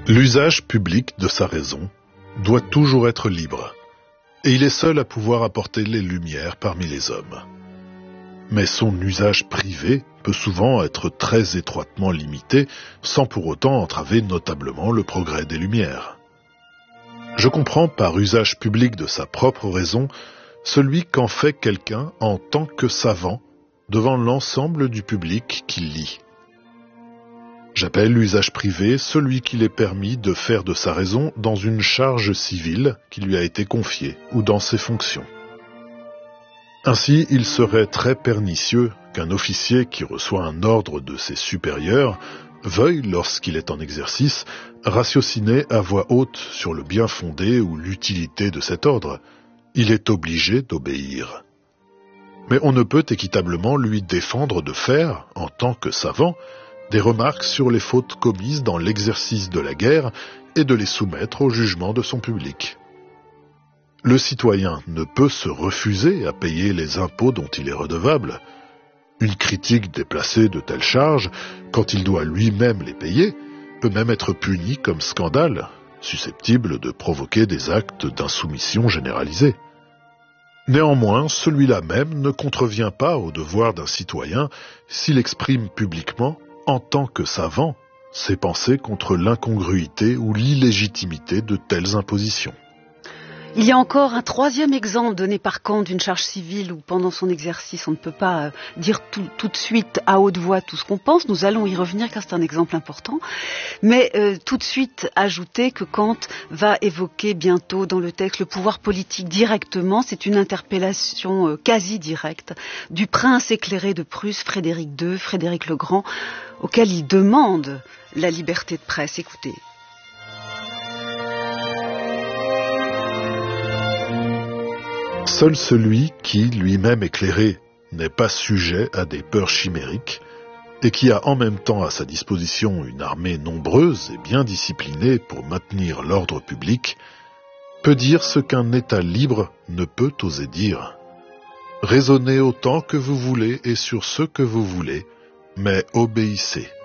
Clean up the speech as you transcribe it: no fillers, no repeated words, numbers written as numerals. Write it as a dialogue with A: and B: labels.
A: L'usage public de sa raison doit toujours être libre, et il est seul à pouvoir apporter les lumières parmi les hommes. Mais son usage privé peut souvent être très étroitement limité, sans pour autant entraver notablement le progrès des lumières. Je comprends par usage public de sa propre raison celui qu'en fait quelqu'un en tant que savant devant l'ensemble du public qui lit. J'appelle l'usage privé celui qu'il est permis de faire de sa raison dans une charge civile qui lui a été confiée ou dans ses fonctions. Ainsi, il serait très pernicieux qu'un officier qui reçoit un ordre de ses supérieurs veuille, lorsqu'il est en exercice, ratiociner à voix haute sur le bien fondé ou l'utilité de cet ordre. Il est obligé d'obéir. Mais on ne peut équitablement lui défendre de faire, en tant que savant, des remarques sur les fautes commises dans l'exercice de la guerre et de les soumettre au jugement de son public. Le citoyen ne peut se refuser à payer les impôts dont il est redevable. Une critique déplacée de telles charges, quand il doit lui-même les payer, peut même être punie comme scandale, susceptible de provoquer des actes d'insoumission généralisée. Néanmoins, celui-là même ne contrevient pas au devoir d'un citoyen s'il exprime publiquement, en tant que savant, ses pensées contre l'incongruité ou l'illégitimité de telles impositions.
B: Il y a encore un troisième exemple donné par Kant d'une charge civile où pendant son exercice on ne peut pas dire tout de suite à haute voix tout ce qu'on pense. Nous allons y revenir car c'est un exemple important. Mais tout de suite ajouter que Kant va évoquer bientôt dans le texte le pouvoir politique directement. C'est une interpellation quasi directe du prince éclairé de Prusse, Frédéric II, Frédéric le Grand, auquel il demande la liberté de presse. Écoutez.
A: Seul celui qui, lui-même éclairé, n'est pas sujet à des peurs chimériques et qui a en même temps à sa disposition une armée nombreuse et bien disciplinée pour maintenir l'ordre public, peut dire ce qu'un État libre ne peut oser dire. Raisonnez autant que vous voulez et sur ce que vous voulez, mais obéissez.